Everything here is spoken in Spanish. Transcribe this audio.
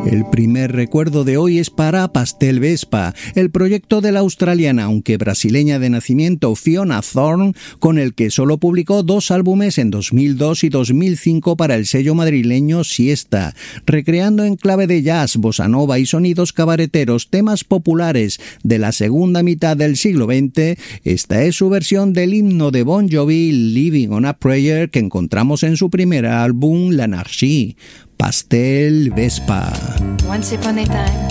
El primer recuerdo de hoy es para Pastel Vespa, el proyecto de la australiana, aunque brasileña de nacimiento, Fiona Thorne, con el que solo publicó 2 álbumes en 2002 y 2005 para el sello madrileño Siesta, recreando en clave de jazz, bossa nova y sonidos cabareteros temas populares de la segunda mitad del siglo XX. Esta es su versión del himno de Bon Jovi, Living on a Prayer, que encontramos en su primer álbum, L'Anarchie. Pastel Vespa. Once upon a time